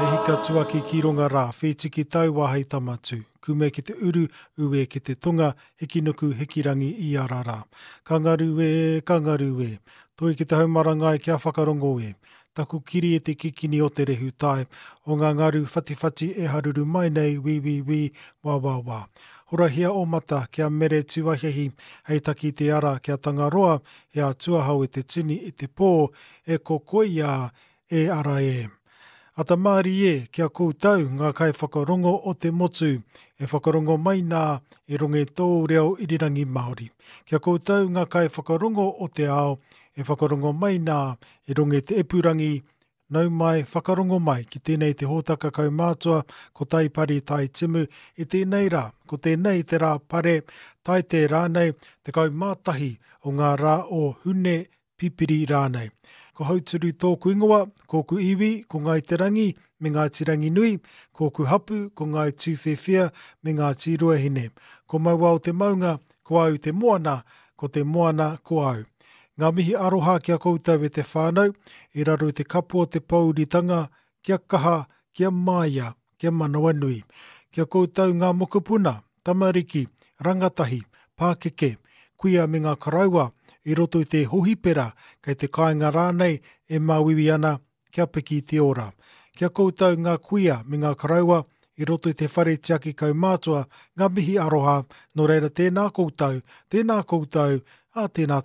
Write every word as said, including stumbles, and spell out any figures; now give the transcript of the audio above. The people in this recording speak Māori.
E hika tuaki ki runga rā, whetiki tau wahai tamatu. Kume ki te uru, ue ki te tonga, hekinuku, hekirangi i ara rā. Kangaru e, kangaru e, toi ki te haumarangai kia whakarongo e. Taku kiri e te kikini o te rehu tai, o ngā ngaru whatiwhati e haruru mai nei, wi wi wi, wā wā wā. Horahia o mata kia mere tuahihi, hei taki te ara kia tangaroa, hea tuahau e te tini i te pō, e kokoia e ara e. Ata maari e, kia koutou ngā kai whakarongo o te motu, e whakarongo mai nā e ronge tō reo irirangi Māori. Kia koutou ngā kai whakarongo o te ao, e whakarongo mai nā e ronge te epurangi, nau mai, whakarongo mai, ki tēnei te hōtaka kaumātua, ko tai pari tai timu, e tēnei rā, ko tēnei te rā pare, tai te rānei, te kaumātahi o ngā rā o hune pipiri rānei. Ko hauturu tōku ingoa, kōku iwi, ko ngai te rangi, me ngā tirangi nui, kōku hapu, ko ngai tūwhewhia, me ngā tīruahine. Ko maua o te maunga, ko au te moana, ko te moana ko au. Ngā mihi aroha kia koutou e te whānau, i raro te kapu o te pauritanga, kia kaha, kia maia, kia manawa nui. Kia koutou ngā mokopuna, tamariki, rangatahi, pākeke, kuia me ngā karaua, i roto i te hohipera, kei te kāinga rānei e māwiwi ana, kia piki te ora. Kia koutou ngā kuia me ngā karaua, i roto i te whare tiaki kaumātua, ngā mihi aroha, no reira tēnā koutou, tēnā koutou, a tēnā